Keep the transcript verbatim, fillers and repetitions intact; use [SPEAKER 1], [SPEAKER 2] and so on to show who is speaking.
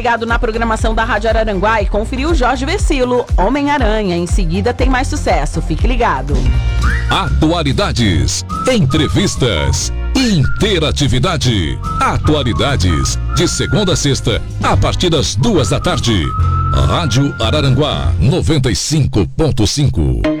[SPEAKER 1] Ligado na programação da Rádio Araranguá e conferiu Jorge Vecilo, Homem-Aranha. Em seguida tem mais sucesso, fique ligado.
[SPEAKER 2] Atualidades, entrevistas, interatividade. Atualidades, de segunda a sexta, a partir das duas da tarde. Rádio Araranguá, noventa e cinco ponto cinco.